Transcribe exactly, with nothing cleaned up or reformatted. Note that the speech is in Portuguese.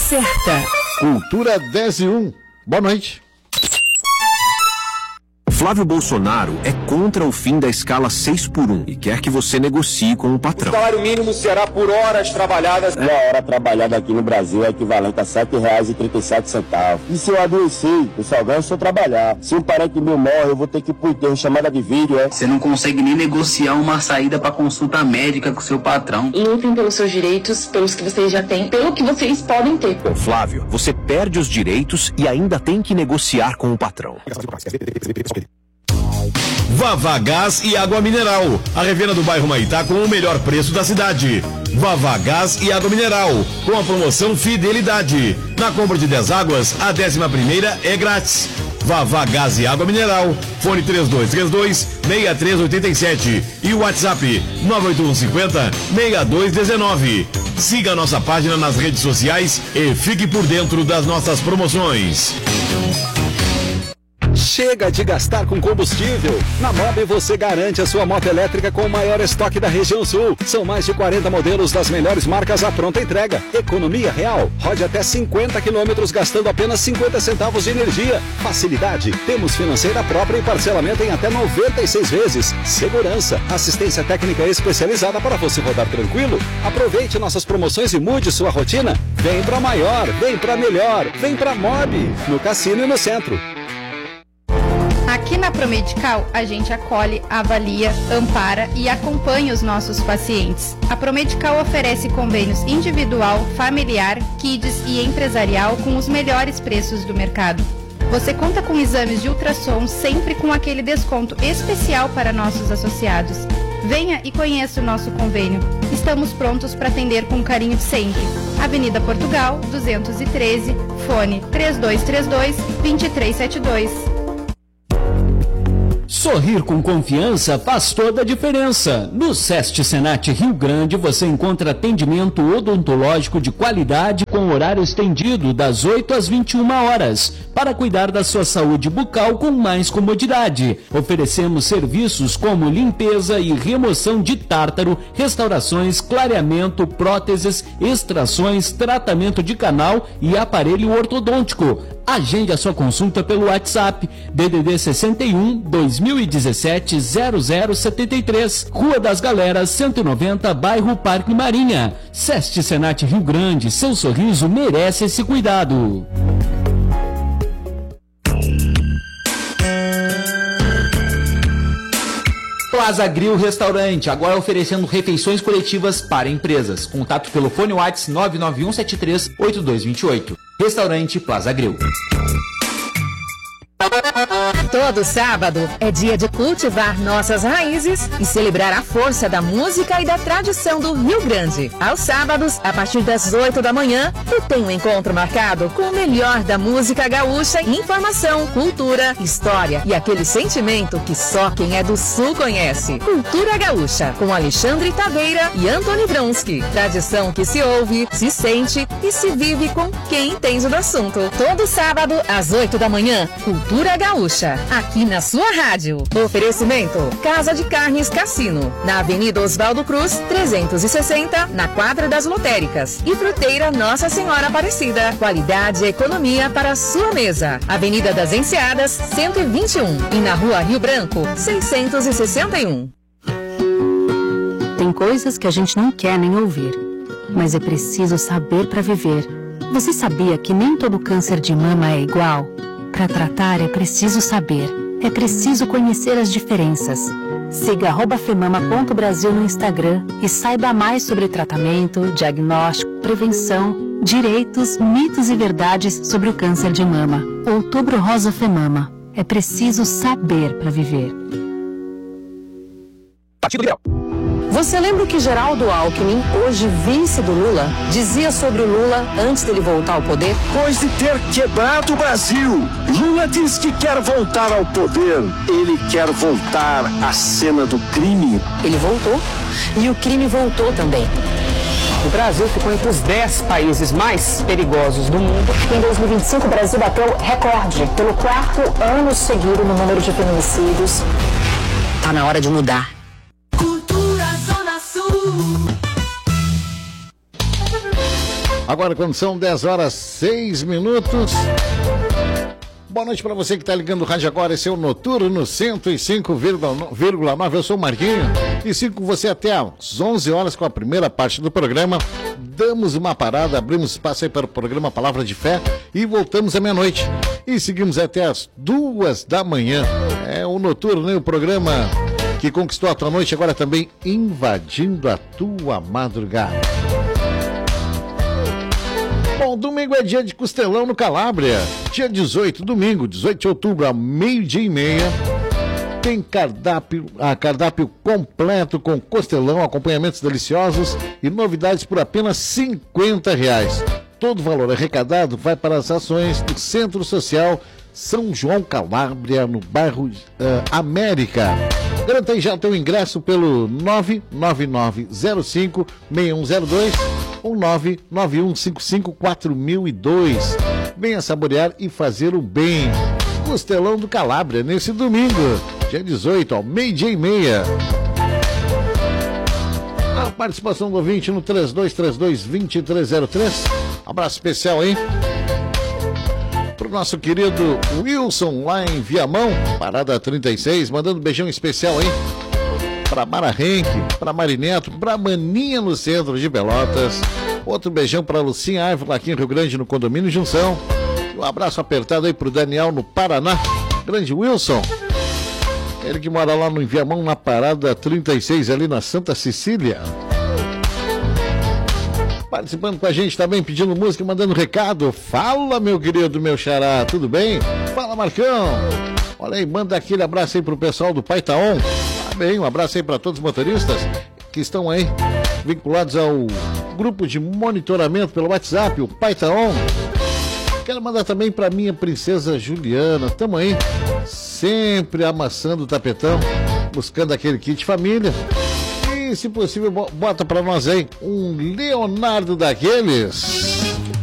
certa. Cultura dez e um. Boa noite. Flávio Bolsonaro é contra o fim da escala seis por um e quer que você negocie com o patrão. O salário mínimo será por horas trabalhadas. Uma hora trabalhada aqui no Brasil é equivalente a sete reais e trinta e sete centavos. E se eu adoecer, eu só ganho se eu trabalhar. Se um parente meu morre, eu vou ter que ir pro enterro, chamada de vídeo, é? Você não consegue nem negociar uma saída para consulta médica com o seu patrão. Lutem pelos seus direitos, pelos que vocês já têm, pelo que vocês podem ter. Com Flávio, você perde os direitos e ainda tem que negociar com o patrão. Vavá Gás e Água Mineral, a revenda do bairro Maitá com o melhor preço da cidade. Vavá Gás e Água Mineral, com a promoção Fidelidade. Na compra de dez águas, a décima primeira é grátis. Vavá Gás e Água Mineral, fone três dois três dois, seis três oito sete e o WhatsApp nove oito um cinco zero, seis dois um nove. Siga a nossa página nas redes sociais e fique por dentro das nossas promoções. Chega de gastar com combustível. Na Mob você garante a sua moto elétrica com o maior estoque da região sul. São mais de quarenta modelos das melhores marcas à pronta entrega. Economia real. Rode até cinquenta quilômetros gastando apenas cinquenta centavos de energia. Facilidade. Temos financeira própria e parcelamento em até noventa e seis vezes. Segurança. Assistência técnica especializada para você rodar tranquilo. Aproveite nossas promoções e mude sua rotina. Vem pra maior, vem pra melhor, vem pra Mob. No Cassino e no Centro. Aqui na Promedical, a gente acolhe, avalia, ampara e acompanha os nossos pacientes. A Promedical oferece convênios individual, familiar, kids e empresarial com os melhores preços do mercado. Você conta com exames de ultrassom sempre com aquele desconto especial para nossos associados. Venha e conheça o nosso convênio. Estamos prontos para atender com carinho de sempre. Avenida Portugal, duzentos e treze, fone três dois três dois, dois três sete dois. Sorrir com confiança faz toda a diferença. No SEST Senat Rio Grande você encontra atendimento odontológico de qualidade com horário estendido das oito às vinte e uma horas para cuidar da sua saúde bucal com mais comodidade. Oferecemos serviços como limpeza e remoção de tártaro, restaurações, clareamento, próteses, extrações, tratamento de canal e aparelho ortodôntico. Agende a sua consulta pelo WhatsApp D D D sessenta e um, dois mil e dezessete, zero zero setenta e três, Rua das Galeras, cento e noventa, bairro Parque Marinha. SEST Senat Rio Grande, seu sorriso merece esse cuidado. Plaza Grill Restaurante, agora oferecendo refeições coletivas para empresas. Contato pelo fone WhatsApp nove nove um sete três oito dois dois oito. Restaurante Plaza Grill. Todo sábado é dia de cultivar nossas raízes e celebrar a força da música e da tradição do Rio Grande. Aos sábados, a partir das oito da manhã, tu tem um encontro marcado com o melhor da música gaúcha, informação, cultura, história e aquele sentimento que só quem é do Sul conhece. Cultura Gaúcha, com Alexandre Taveira e Antony Vronsky. Tradição que se ouve, se sente e se vive com quem entende do assunto. Todo sábado, às oito da manhã, Cultura Gaúcha, aqui na sua rádio. Oferecimento: Casa de Carnes Cassino, na Avenida Oswaldo Cruz, trezentos e sessenta, na Quadra das Lotéricas. E Fruteira Nossa Senhora Aparecida. Qualidade e economia para a sua mesa. Avenida das Enseadas, cento e vinte e um. E na Rua Rio Branco, seiscentos e sessenta e um. Tem coisas que a gente não quer nem ouvir, mas é preciso saber para viver. Você sabia que nem todo câncer de mama é igual? Para tratar é preciso saber, é preciso conhecer as diferenças. Siga arroba femama ponto brasil no Instagram e saiba mais sobre tratamento, diagnóstico, prevenção, direitos, mitos e verdades sobre o câncer de mama. Outubro Rosa Femama. É preciso saber para viver. Partido Liberal. Você lembra o que Geraldo Alckmin, hoje vice do Lula, dizia sobre o Lula antes dele voltar ao poder? Depois de ter quebrado o Brasil, Lula diz que quer voltar ao poder. Ele quer voltar à cena do crime. Ele voltou e o crime voltou também. O Brasil ficou entre os dez países mais perigosos do mundo. Em dois mil e vinte e cinco, o Brasil bateu recorde pelo quarto ano seguido no número de feminicídios. Tá na hora de mudar. Agora quando são dez horas, seis minutos. Boa noite para você que está ligando o rádio agora. Esse é o Noturno cento e cinco vírgula nove. Eu sou o Marquinho e sigo com você até às onze horas com a primeira parte do programa. Damos uma parada, abrimos espaço aí para o programa Palavra de Fé e voltamos à meia-noite. E seguimos até às duas da manhã. É o Noturno, né? O programa que conquistou a tua noite, agora também invadindo a tua madrugada. Bom, domingo é dia de costelão no Calábria. Dia dezoito, domingo, dezoito de outubro, ao meio-dia e meia. Tem cardápio, a cardápio completo com costelão, acompanhamentos deliciosos e novidades por apenas cinquenta reais. Todo o valor arrecadado vai para as ações do Centro Social São João Calábria, no bairro uh, América. Garanta aí já teu ingresso pelo nove nove nove zero cinco seis um zero dois ou nove nove um cinco cinco quatro mil e dois. Venha saborear e fazer o bem. Costelão do Calábria, nesse domingo, dia dezoito, ao meio-dia e meia. A participação do ouvinte no três dois três dois, dois três zero três. Abraço especial aí pro nosso querido Wilson lá em Viamão, Parada trinta e seis, mandando um beijão especial aí pra Mara Henke, pra Marineto, pra Maninha no centro de Pelotas. Outro beijão pra Lucinha Árvore aqui em Rio Grande, no condomínio Junção. Um abraço apertado aí pro Daniel no Paraná. Grande Wilson, ele que mora lá no Viamão, na Parada trinta e seis, ali na Santa Cecília. Participando com a gente também, pedindo música, mandando recado. Fala, meu querido, meu xará, tudo bem? Fala, Marcão. Olha aí, manda aquele abraço aí pro pessoal do Paitaon. Tá bem, um abraço aí para todos os motoristas que estão aí vinculados ao grupo de monitoramento pelo WhatsApp, o Paitaon. Quero mandar também para minha princesa Juliana. Tamo aí, sempre amassando o tapetão, buscando aquele kit família. E, se possível, bota para nós aí um Leonardo daqueles.